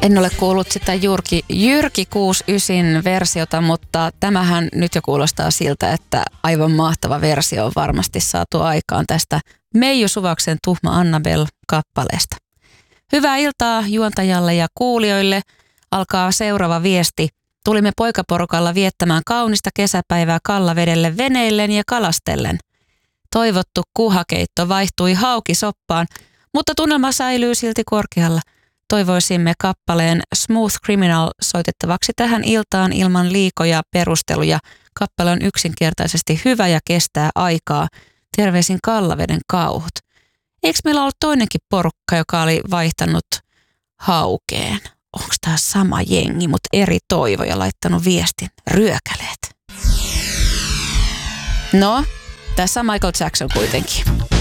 En ole kuullut sitä Jyrki 69 versiota, mutta tämähän nyt jo kuulostaa siltä, että aivan mahtava versio on varmasti saatu aikaan tästä Meiju Suvaksen Tuhma Annabelle-kappaleesta. Hyvää iltaa juontajalle ja kuulijoille. Alkaa seuraava viesti. Tulimme poikaporukalla viettämään kaunista kesäpäivää Kallavedelle veneillen ja kalastellen. Toivottu kuhakeitto vaihtui haukisoppaan, mutta tunnelma säilyy silti korkealla. Toivoisimme kappaleen Smooth Criminal soitettavaksi tähän iltaan ilman liikoja perusteluja. Kappale on yksinkertaisesti hyvä ja kestää aikaa. Terveisin Kallaveden kauhut. Eikö meillä ollut toinenkin porukka, joka oli vaihtanut haukeen? Onko tämä sama jengi, mutta eri toivoja laittanut viestin? Ryökäleet. No, tässä on Michael Jackson kuitenkin.